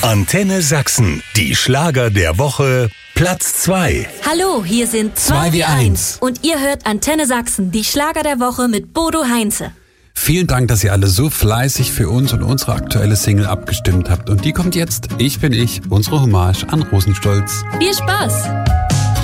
Antenne Sachsen, die Schlager der Woche, Platz 2. Hallo, hier sind 2 wie 1 und ihr hört Antenne Sachsen, die Schlager der Woche mit Bodo Heinze. Vielen Dank, dass ihr alle so fleißig für uns und unsere aktuelle Single abgestimmt habt. Und die kommt jetzt, Ich bin ich, unsere Hommage an Rosenstolz. Viel Spaß!